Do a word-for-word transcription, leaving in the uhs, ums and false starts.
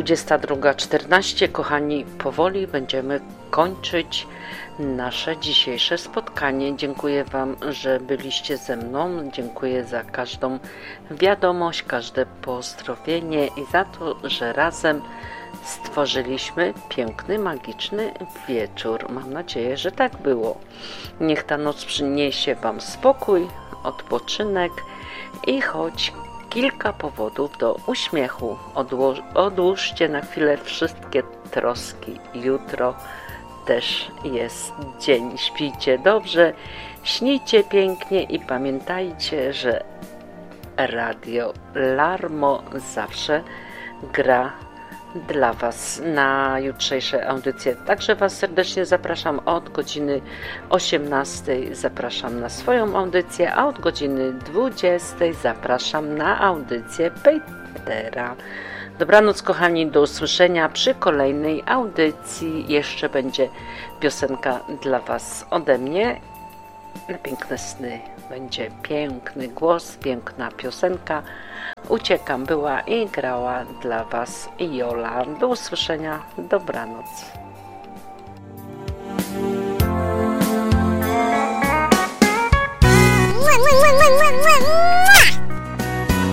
dwudziesta druga czternaście. Kochani, powoli będziemy kończyć nasze dzisiejsze spotkanie. Dziękuję Wam, że byliście ze mną. Dziękuję za każdą wiadomość, każde pozdrowienie i za to, że razem stworzyliśmy piękny, magiczny wieczór. Mam nadzieję, że tak było. Niech ta noc przyniesie Wam spokój, odpoczynek i choć kilka powodów do uśmiechu. Odło- odłóżcie na chwilę wszystkie troski. Jutro też jest dzień. Śpijcie dobrze, śnijcie pięknie i pamiętajcie, że Radio Larmo zawsze gra dla Was na jutrzejsze audycje. Także Was serdecznie zapraszam od godziny osiemnastej. Zapraszam na swoją audycję, a od godziny dwudziestej zapraszam na audycję Petera. Dobranoc, kochani, do usłyszenia przy kolejnej audycji. Jeszcze będzie piosenka dla Was ode mnie. Na piękne sny. Będzie piękny głos, piękna piosenka. Uciekam była i grała dla Was Jola. Do usłyszenia. Dobranoc.